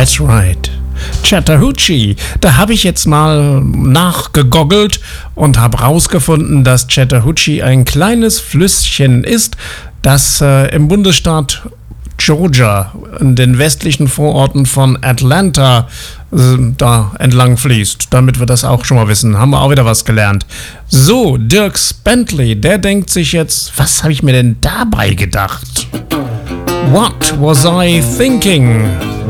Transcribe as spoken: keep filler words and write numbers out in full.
That's right. Chattahoochee. Da habe ich jetzt mal nachgegoggelt und habe rausgefunden, dass Chattahoochee ein kleines Flüsschen ist, das äh, im Bundesstaat Georgia, in den westlichen Vororten von Atlanta, äh, da entlang fließt. Damit wir das auch schon mal wissen, haben wir auch wieder was gelernt. So, Dierks Bentley, der denkt sich jetzt, was habe ich mir denn dabei gedacht? What was I thinking?